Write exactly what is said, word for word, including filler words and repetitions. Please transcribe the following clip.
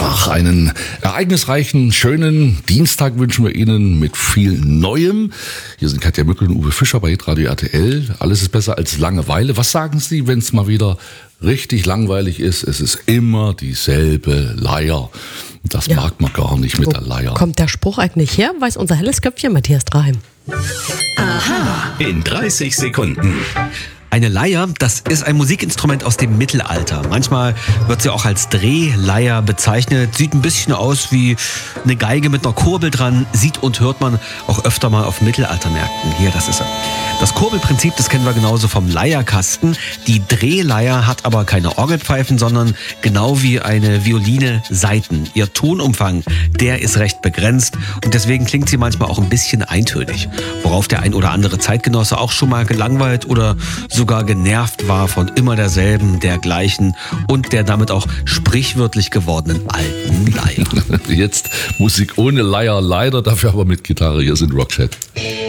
Ach, einen ereignisreichen, schönen Dienstag wünschen wir Ihnen mit viel Neuem. Hier sind Katja Mückel und Uwe Fischer bei Hitradio R T L. Alles ist besser als Langeweile. Was sagen Sie, wenn es mal wieder richtig langweilig ist? Es ist immer dieselbe Leier. Das ja. mag man gar nicht mit Wo der Leier. Kommt der Spruch eigentlich her? Weiß unser helles Köpfchen Matthias Draheim. Aha. In dreißig Sekunden. Eine Leier, das ist ein Musikinstrument aus dem Mittelalter. Manchmal wird sie auch als Drehleier bezeichnet. Sieht ein bisschen aus wie eine Geige mit einer Kurbel dran. Sieht und hört man auch öfter mal auf Mittelaltermärkten. Hier, das ist er. Das Kurbelprinzip, das kennen wir genauso vom Leierkasten. Die Drehleier hat aber keine Orgelpfeifen, sondern genau wie eine Violine Saiten. Ihr Tonumfang, der ist recht begrenzt und deswegen klingt sie manchmal auch ein bisschen eintönig. Worauf der ein oder andere Zeitgenosse auch schon mal gelangweilt oder sogar genervt war von immer derselben, dergleichen und der damit auch sprichwörtlich gewordenen alten Leier. Jetzt Musik ohne Leier, leider, dafür aber mit Gitarre. Hier sind Roxette.